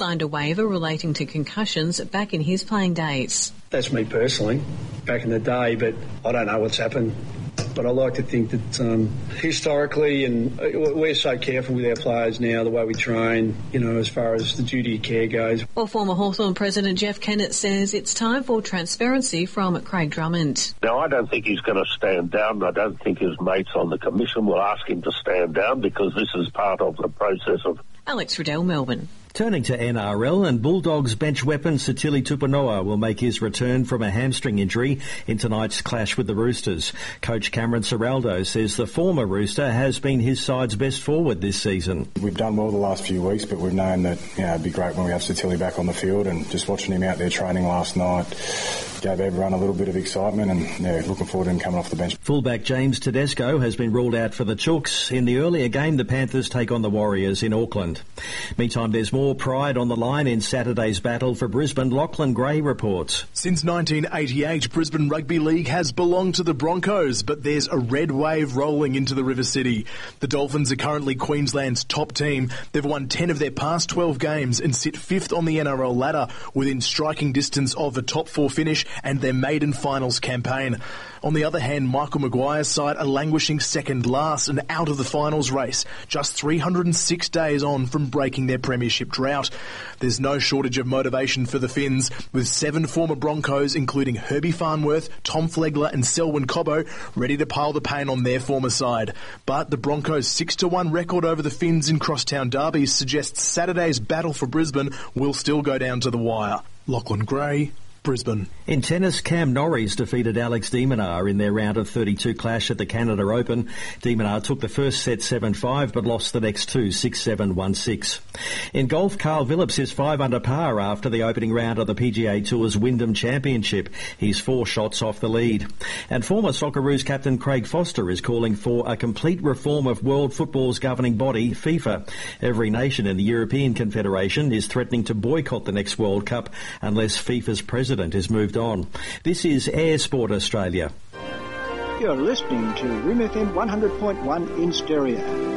signed a waiver relating to concussions back in his playing days. That's me personally, back in the day, but I don't know what's happened. But I like to think that historically, and we're so careful with our players now, the way we train, as far as the duty of care goes. Well, former Hawthorn President Jeff Kennett says it's time for transparency from Craig Drummond. Now, I don't think he's going to stand down. I don't think his mates on the commission will ask him to stand down because this is part of the process of... Alex Riddell, Melbourne. Turning to NRL, and Bulldogs bench weapon Sitili Tupouniua will make his return from a hamstring injury in tonight's clash with the Roosters. Coach Cameron Ciraldo says the former Rooster has been his side's best forward this season. We've done well the last few weeks, but we've known that it'd be great when we have Sitili back on the field, and just watching him out there training last night gave everyone a little bit of excitement, and looking forward to him coming off the bench. Fullback James Tedesco has been ruled out for the Chooks. In the earlier game, the Panthers take on the Warriors in Auckland. Meantime, there's more pride on the line in Saturday's battle for Brisbane. Lachlan Gray reports. Since 1988, Brisbane Rugby League has belonged to the Broncos, but there's a red wave rolling into the River City. The Dolphins are currently Queensland's top team. They've won 10 of their past 12 games and sit 5th on the NRL ladder, within striking distance of a top 4 finish and their maiden finals campaign. On the other hand, Michael Maguire's side are languishing second last and out of the finals race, just 306 days on from breaking their premiership drought. There's no shortage of motivation for the Finns, with 7 former Broncos, including Herbie Farnworth, Tom Flegler and Selwyn Cobbo, ready to pile the pain on their former side. But the Broncos' 6-1 record over the Finns in crosstown derbies suggests Saturday's battle for Brisbane will still go down to the wire. Lachlan Gray, Brisbane. In tennis, Cam Norrie defeated Alex de Minaur in their round of 32 clash at the Canada Open. De Minaur took the first set 7-5 but lost the next two 6-7, 1-6. In golf, Carl Phillips is 5 under par after the opening round of the PGA Tour's Wyndham Championship. He's 4 shots off the lead. And former Socceroos captain Craig Foster is calling for a complete reform of world football's governing body, FIFA. Every nation in the European Confederation is threatening to boycott the next World Cup unless FIFA's president has moved on. This is Air Sport Australia. You're listening to Rim FM 100.1 in stereo.